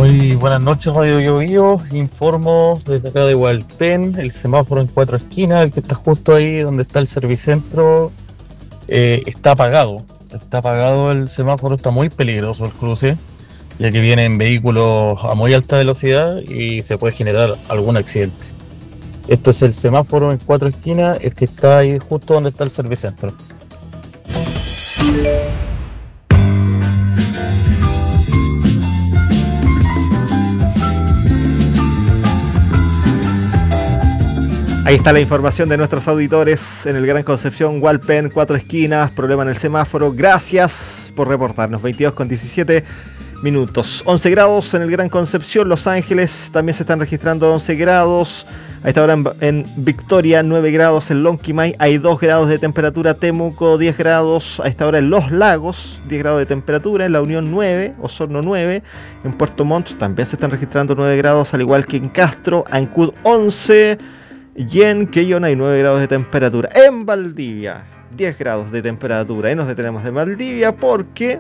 Muy buenas noches, Radio Bio Bio. Informo desde acá de Hualpén, el semáforo en Cuatro Esquinas, el que está justo ahí donde está el Servicentro, está apagado. Está apagado el semáforo, está muy peligroso el cruce, ya que vienen vehículos a muy alta velocidad y se puede generar algún accidente. Esto es el semáforo en Cuatro Esquinas, el que está ahí justo donde está el Servicentro. Ahí está la información de nuestros auditores en el Gran Concepción, Hualpén, Cuatro Esquinas, problema en el semáforo. Gracias por reportarnos. 22:17 minutos. 11 grados en el Gran Concepción, Los Ángeles también se están registrando 11 grados. A esta hora en Victoria, 9 grados en Lonquimay, hay 2 grados de temperatura. Temuco, 10 grados. A esta hora en Los Lagos, 10 grados de temperatura. En La Unión, 9. Osorno, 9. En Puerto Montt también se están registrando 9 grados, al igual que en Castro. Ancud, 11. Y en Quellón hay 9 grados de temperatura. En Valdivia, 10 grados de temperatura. Y nos detenemos de Valdivia porque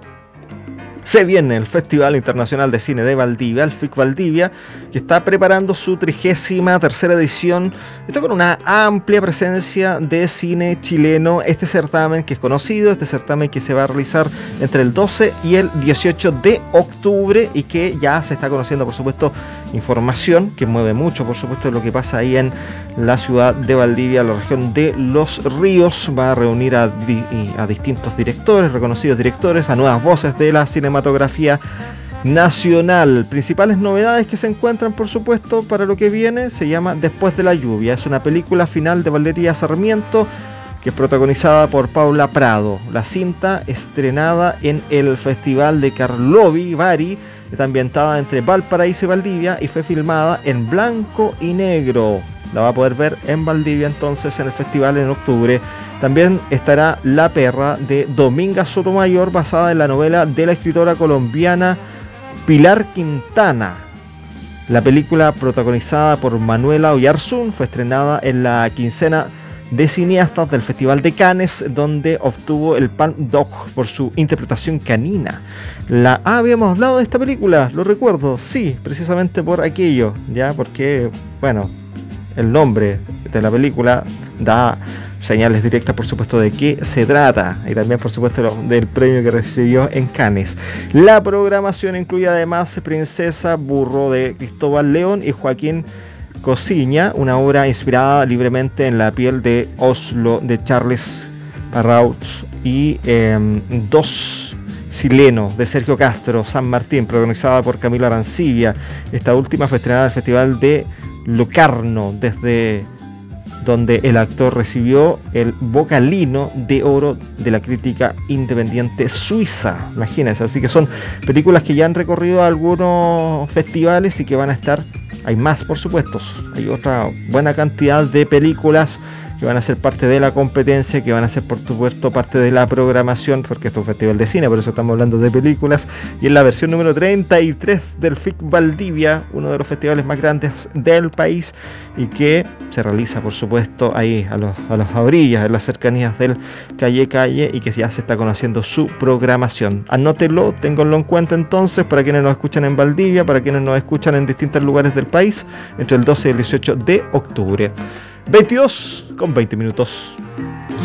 se viene el Festival Internacional de Cine de Valdivia, el FIC Valdivia, que está preparando su 33ª edición. Esto con una amplia presencia de cine chileno. Este certamen que es conocido, este certamen que se va a realizar entre el 12 y el 18 de octubre y que ya se está conociendo, por supuesto, información que mueve mucho, por supuesto, lo que pasa ahí en la ciudad de Valdivia, la región de Los Ríos. Va a reunir a distintos directores, reconocidos directores, a nuevas voces de la cinematografía nacional. Principales novedades que se encuentran, por supuesto, para lo que viene, se llama Después de la lluvia. Es una película final de Valeria Sarmiento que es protagonizada por Paula Prado. La cinta, estrenada en el Festival de Karlovy Vary, está ambientada entre Valparaíso y Valdivia y fue filmada en blanco y negro. La va a poder ver en Valdivia entonces en el festival en octubre. También estará La Perra de Dominga Sotomayor, basada en la novela de la escritora colombiana Pilar Quintana. La película, protagonizada por Manuela Oyarzún, fue estrenada en la quincena de cineastas del Festival de Cannes, donde obtuvo el Palme d'Or por su interpretación canina. Habíamos hablado de esta película, lo recuerdo, sí, precisamente por aquello, ya, porque, bueno, el nombre de la película da señales directas, por supuesto, de qué se trata, y también, por supuesto, del premio que recibió en Cannes. La programación incluye además Princesa Burro de Cristóbal León y Joaquín Cosiña, una obra inspirada libremente en la piel de Oslo de Charles Perrault, y Dos Sileno de Sergio Castro, San Martín, protagonizada por Camilo Arancibia. Esta última fue estrenada en el Festival de Locarno, desde donde el actor recibió el Bocalino de Oro de la crítica independiente suiza. Imagínense, así que son películas que ya han recorrido algunos festivales y que van a estar. Hay más, por supuesto. Hay otra buena cantidad de películas que van a ser parte de la competencia, que van a ser, por supuesto, parte de la programación, porque esto es un festival de cine, por eso estamos hablando de películas. Y en la versión número 33 del FIC Valdivia, uno de los festivales más grandes del país, y que se realiza, por supuesto, ahí a las orillas, en las cercanías del Calle, y que ya se está conociendo su programación. Anótelo, ténganlo en cuenta entonces, para quienes nos escuchan en Valdivia, para quienes nos escuchan en distintos lugares del país, entre el 12 y el 18 de octubre. 22:20.